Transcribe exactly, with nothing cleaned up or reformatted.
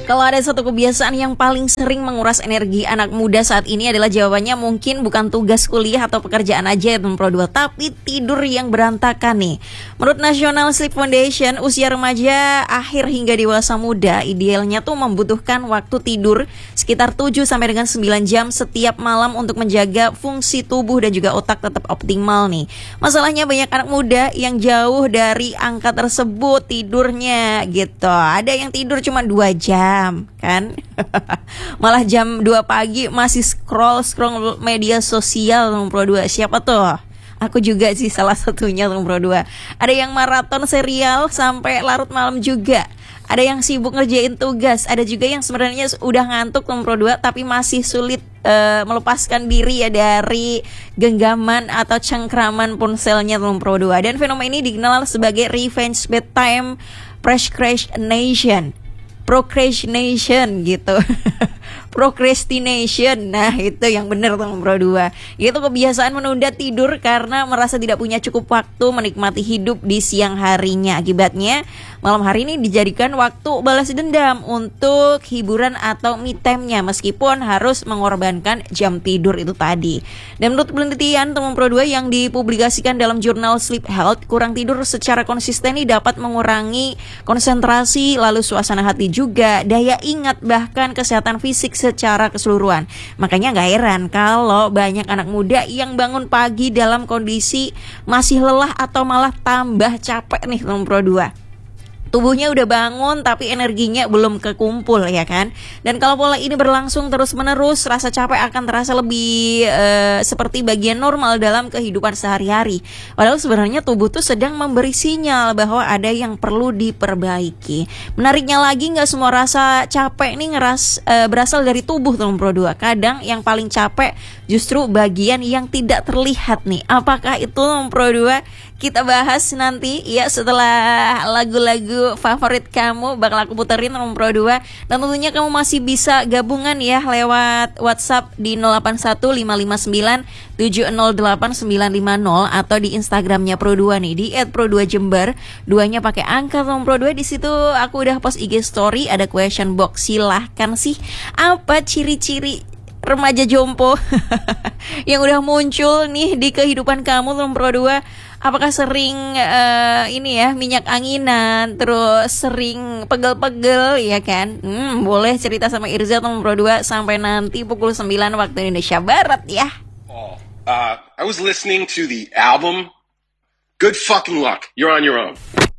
Kalau ada satu kebiasaan yang paling sering menguras energi anak muda saat ini adalah jawabannya mungkin bukan tugas kuliah atau pekerjaan aja ya teman Pro dua, tapi tidur yang berantakan nih. Menurut National Sleep Foundation, usia remaja akhir hingga dewasa muda idealnya tuh membutuhkan waktu tidur sekitar tujuh sampai dengan sembilan jam setiap malam untuk menjaga fungsi tubuh dan juga otak tetap optimal nih. Masalahnya banyak anak muda yang jauh dari angka tersebut tidurnya gitu. Ada yang tidur cuma dua jam kan. Malah jam dua pagi masih scroll-scroll media sosial teman Pro dua. Siapa tuh? Aku juga sih salah satunya teman Pro dua. Ada yang maraton serial sampai larut malam juga. Ada yang sibuk ngerjain tugas. Ada juga yang sebenarnya udah ngantuk teman Pro dua tapi masih sulit uh, melepaskan diri ya dari genggaman atau cengkraman ponselnya teman Pro dua. Dan fenomena ini dikenal sebagai revenge bedtime procrastination. Procrastination gitu. Procrastination. Nah itu yang benar teman Pro dua. Itu kebiasaan menunda tidur karena merasa tidak punya cukup waktu menikmati hidup di siang harinya. Akibatnya malam hari ini dijadikan waktu balas dendam untuk hiburan atau me time-nya, meskipun harus mengorbankan jam tidur itu tadi. Dan menurut penelitian teman Pro dua yang dipublikasikan dalam jurnal Sleep Health, kurang tidur secara konsisten ini dapat mengurangi konsentrasi, lalu suasana hati juga, daya ingat, bahkan kesehatan fisik secara keseluruhan. Makanya gak heran kalau banyak anak muda yang bangun pagi dalam kondisi masih lelah atau malah tambah capek nih teman Pro dua. Tubuhnya udah bangun tapi energinya belum kekumpul ya kan. Dan kalau pola ini berlangsung terus menerus, rasa capek akan terasa lebih e, seperti bagian normal dalam kehidupan sehari-hari. Padahal sebenarnya tubuh tuh sedang memberi sinyal bahwa ada yang perlu diperbaiki. Menariknya lagi, gak semua rasa capek nih ngeras e, berasal dari tubuh teman Pro dua. Kadang yang paling capek justru bagian yang tidak terlihat nih. Apakah itu teman Pro dua? Kita bahas nanti ya setelah lagu-lagu favorit kamu bakal aku puterin teman Pro dua. Dan tentunya kamu masih bisa gabungan ya lewat WhatsApp di nol delapan satu lima lima sembilan tujuh nol delapan sembilan lima nol atau di Instagramnya Pro dua nih di et pro dua jember. Duanya pakai angka teman Pro dua. Di situ aku udah post I G story, ada question box. Silahkan sih apa ciri-ciri remaja jompo yang udah muncul nih di kehidupan kamu teman Pro dua. Apakah sering uh, ini ya minyak anginan, terus sering pegel-pegel ya kan? Hmm, boleh cerita sama Irza teman Pro dua sampai nanti pukul sembilan waktu Indonesia Barat ya. Oh, uh, I was listening to the album Good Fucking Luck. You're on your own.